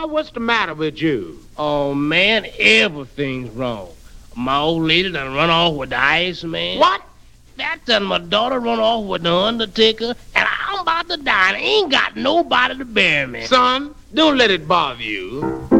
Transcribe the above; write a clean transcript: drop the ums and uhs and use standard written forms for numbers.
boy, what's the matter with you? Oh, man, everything's wrong. My old lady done run off with the Iceman. What? That done my daughter run off with the Undertaker, and I'm about to die and ain't got nobody to bury me. Son, don't let it bother you.